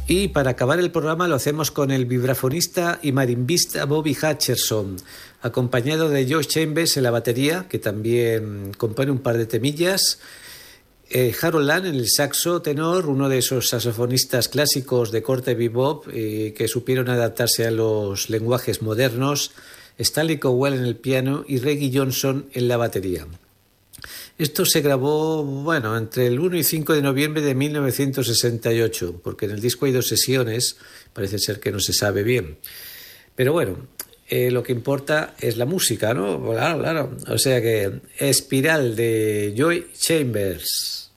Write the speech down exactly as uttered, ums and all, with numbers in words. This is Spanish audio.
Y para acabar el programa lo hacemos con el vibrafonista y marimbista Bobby Hutcherson, acompañado de Josh Chambers en la batería, que también compone un par de temillas, eh, Harold Land en el saxo tenor, uno de esos saxofonistas clásicos de corte bebop eh, que supieron adaptarse a los lenguajes modernos, Stanley Cowell en el piano y Reggie Johnson en la batería. Esto se grabó, bueno, entre el uno y cinco de noviembre de mil novecientos sesenta y ocho, porque en el disco hay dos sesiones, parece ser que no se sabe bien. Pero bueno, eh, lo que importa es la música, ¿no? Claro, claro. O sea que Espiral de Josh Chambers.